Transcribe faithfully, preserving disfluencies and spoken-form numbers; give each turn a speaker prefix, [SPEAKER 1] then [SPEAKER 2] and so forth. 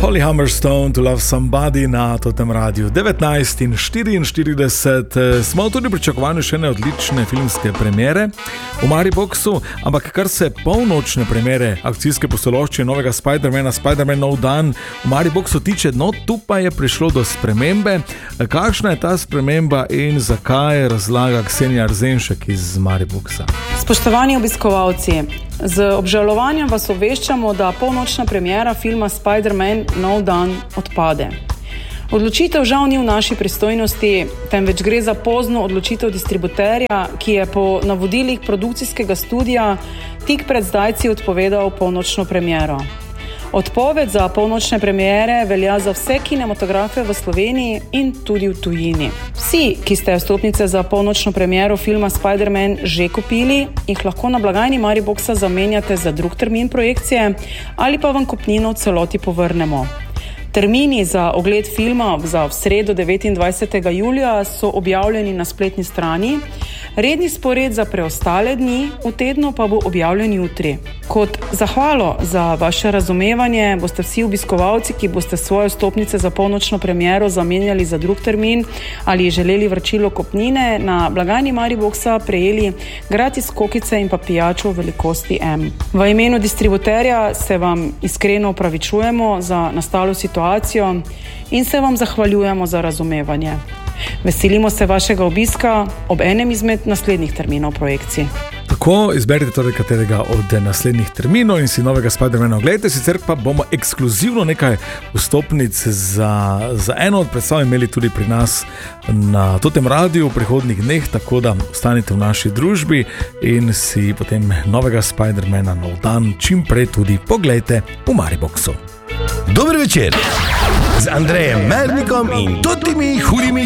[SPEAKER 1] Holly Humberstone, To Love Somebody na Totem Radiu. devetnajst in štiriinštirideset smo tudi pričakovali še ene odlične filmske premiere v Mariboxu, ampak kar se polnočne premiere akcijske postolovščine novega Spider-mana, Spider-Man Nov dan v Mariboxu tiče, no tu pa je prišlo do spremembe. Kakšna je ta sprememba in zakaj, razlaga Ksenija Arzenšek iz Mariboxa.
[SPEAKER 2] Spoštovani obiskovalci, z obžalovanjem vas obveščamo, da polnočna premiera filma Spider-Man Nov dan odpade. Odločitev žal ni v naši pristojnosti, temveč gre za pozno odločitev distributerja, ki je po navodilih produkcijskega studia tik pred zdajci odpovedal polnočno premiero. Odpoved za polnočne premiere velja za vse kinematografe v Sloveniji in tudi v tujini. Vsi, ki ste vstopnice za polnočno premiero filma Spider-Man že kupili, jih lahko na blagajni Mariboxa zamenjate za drug termin projekcije ali pa vam kupnino v celoti povrnemo. Termini za ogled filma za v sredo devetindvajsetega julija so objavljeni na spletni strani. Redni spored za preostale dni v tednu pa bo objavljen jutri. Kot zahvalo za vaše razumevanje boste vsi obiskovalci, ki boste svoje vstopnice za polnočno premiero zamenjali za drug termin ali želeli vračilo kupnine, na blagajni Mariboxa prejeli gratis kokice in pa pijačo v velikosti M. V imenu distributerja se vam iskreno opravičujemo za nastalo situacijo in se vam zahvaljujemo za razumevanje. Veselimo se vašega obiska ob enem izmed naslednjih terminov projekcij.
[SPEAKER 1] Tako, izberite torej katerega od naslednjih terminov in si novega Spider-mana oglejte, sicer pa bomo ekskluzivno nekaj vstopnic za, za eno od predstav imeli tudi pri nas na Totem Radiu v prihodnjih dneh, tako da ostanite v naši družbi in si potem novega Spider-mana Nov dan čim prej tudi poglejte v Mariboxu.
[SPEAKER 3] Dober večer z Andrejem Mernikom in totimi hudimi